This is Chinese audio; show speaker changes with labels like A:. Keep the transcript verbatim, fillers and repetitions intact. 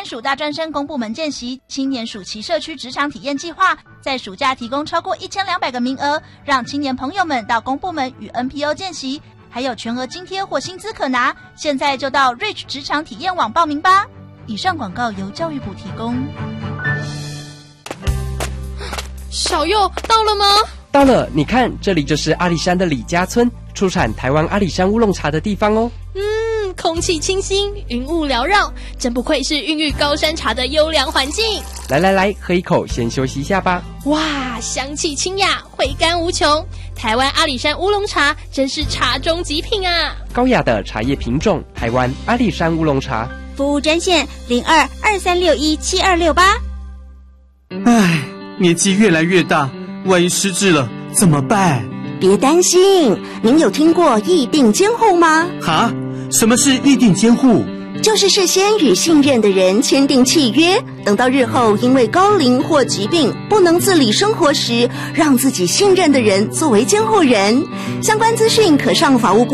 A: 署大专生公部门见习青年暑期社区职场体验计划，在暑假提供超过一千两百个名额，让青年朋友们到公部门与 N P O 见习，还有全额津贴或薪资可拿。现在就到 Reach 职场体验网报名吧。以上广告由教育部提供。
B: 小佑到了吗？
C: 到了，你看，这里就是阿里山的李家村，出产台湾阿里山乌龙茶的地方哦。
B: 嗯，空气清新，云雾缭绕，真不愧是孕育高山茶的优良环境。
C: 来来来，喝一口，先休息一下吧。
B: 哇，香气清雅，回甘无穷。台湾阿里山乌龙茶真是茶中极品啊！
C: 高雅的茶叶品种，台湾阿里山乌龙茶。
D: 服务专线零二二三六一七二六八。
E: 唉，年纪越来越大，万一失智了怎么办？
F: 别担心，您有听过议定监护吗？
E: 哈？什么是议定监护？
F: 就是事先与信任的人签订契约，等到日后因为高龄或疾病不能自理生活时，让自己信任的人作为监护人。相关资讯可上法务部